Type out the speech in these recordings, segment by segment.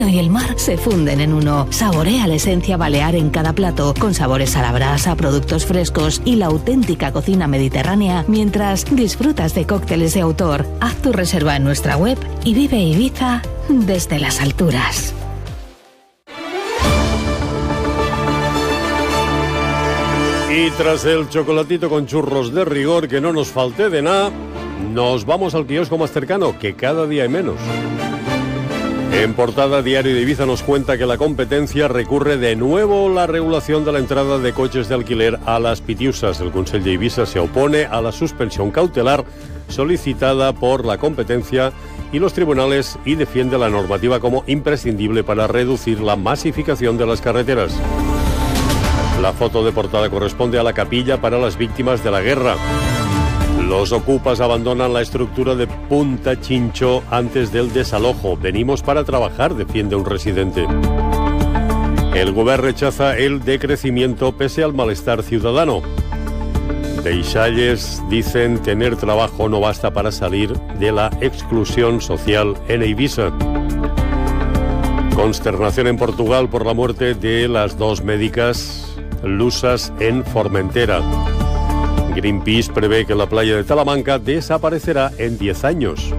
y el mar se funden en uno. Saborea la esencia balear en cada plato, con sabores a la brasa, productos frescos y la auténtica cocina mediterránea, mientras disfrutas de cócteles de autor. Haz tu reserva en nuestra web y vive Ibiza desde las alturas. Y tras el chocolatito con churros de rigor, que no nos falte de nada, nos vamos al kiosco más cercano, que cada día hay menos. En portada, Diario de Ibiza nos cuenta que la competencia recurre de nuevo la regulación de la entrada de coches de alquiler a las Pitiusas. El Consell de Ibiza se opone a la suspensión cautelar solicitada por la competencia y los tribunales y defiende la normativa como imprescindible para reducir la masificación de las carreteras. La foto de portada corresponde a la capilla para las víctimas de la guerra. Los ocupas abandonan la estructura de Punta Chincho antes del desalojo. Venimos para trabajar, defiende un residente. El Govern rechaza el decrecimiento pese al malestar ciudadano. Deixalles dicen tener trabajo no basta para salir de la exclusión social en Ibiza. Consternación en Portugal por la muerte de las dos médicas lusas en Formentera. Greenpeace prevé que la playa de Talamanca desaparecerá en 10 años.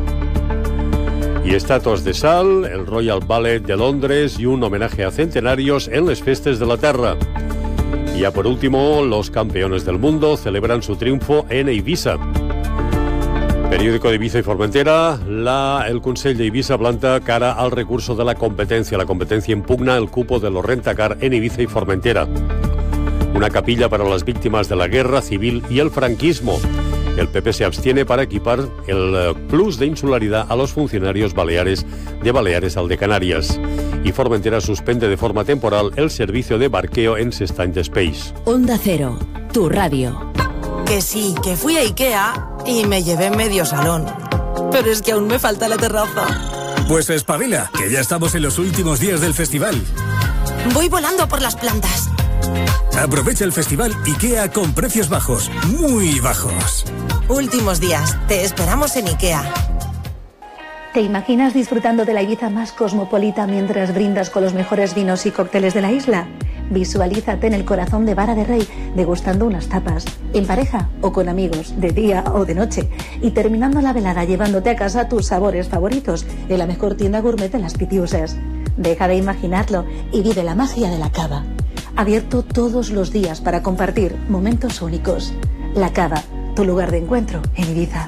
Y estatuas de sal, el Royal Ballet de Londres y un homenaje a centenarios en les festes de la Terra. Y ya por último, los campeones del mundo celebran su triunfo en Ibiza. Periódico de Ibiza y Formentera, el Consell de Ibiza planta cara al recurso de la competencia. La competencia impugna el cupo de los rentacar en Ibiza y Formentera. Una capilla para las víctimas de la guerra civil y el franquismo. El PP se abstiene para equipar el plus de insularidad a los funcionarios baleares de Baleares al de Canarias. Y Formentera suspende de forma temporal el servicio de barqueo en Sestany d'Espeix. Onda Cero, tu radio. Que sí, que fui a Ikea y me llevé medio salón. Pero es que aún me falta la terraza. Pues espabila, que ya estamos en los últimos días del festival. Voy volando por las plantas. Aprovecha el festival IKEA con precios bajos, muy bajos. Últimos días, te esperamos en Ikea. ¿Te imaginas disfrutando de la Ibiza más cosmopolita mientras brindas con los mejores vinos y cócteles de la isla? Visualízate en el corazón de Vara de Rey, degustando unas tapas, en pareja o con amigos, de día o de noche, y terminando la velada llevándote a casa tus sabores favoritos en la mejor tienda gourmet de las Pitiusas. Deja de imaginarlo y vive la magia de la cava. Abierto todos los días para compartir momentos únicos. La Cava, tu lugar de encuentro en Ibiza.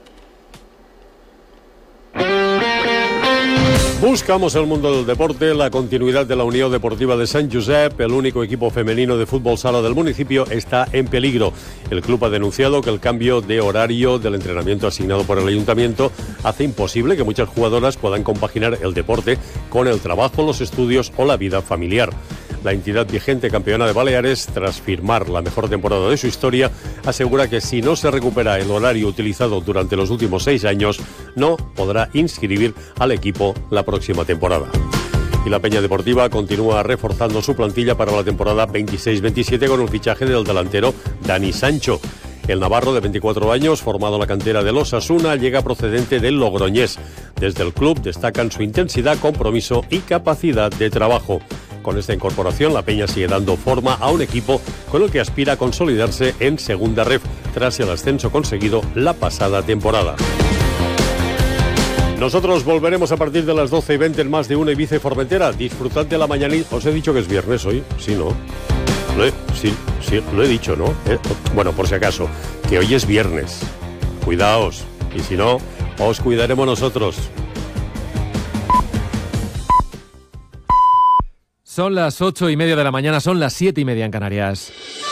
Buscamos el mundo del deporte, la continuidad de la Unión Deportiva de Sant Josep. El único equipo femenino de fútbol sala del municipio está en peligro. El club ha denunciado que el cambio de horario del entrenamiento asignado por el ayuntamiento hace imposible que muchas jugadoras puedan compaginar el deporte con el trabajo, los estudios o la vida familiar. La entidad vigente campeona de Baleares, tras firmar la mejor temporada de su historia, asegura que si no se recupera el horario utilizado durante los últimos 6 años, no podrá inscribir al equipo la próxima temporada. Y la Peña Deportiva continúa reforzando su plantilla para la temporada 26-27 con un fichaje del delantero Dani Sancho. El navarro de 24 años, formado en la cantera del Osasuna, llega procedente del Logroñés. Desde el club destacan su intensidad, compromiso y capacidad de trabajo. Con esta incorporación, la Peña sigue dando forma a un equipo con el que aspira a consolidarse en Segunda Ref tras el ascenso conseguido la pasada temporada. Nosotros volveremos a partir de las 12:20 en Más de Una Ibiza y Formentera. Disfrutad de la mañanita. Os he dicho que es viernes hoy, ¿sí, no? Sí, lo he dicho, ¿no? Bueno, por si acaso, que hoy es viernes. Cuidaos, y si no, os cuidaremos nosotros. Son las 8:30 de la mañana, son las 7:30 en Canarias.